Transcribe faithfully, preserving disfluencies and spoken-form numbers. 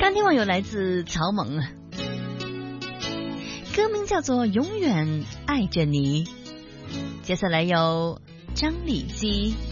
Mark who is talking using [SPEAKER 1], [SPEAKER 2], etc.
[SPEAKER 1] 当天网友来自曹萌，歌名叫做《永远爱着你》。接下来有张礼基。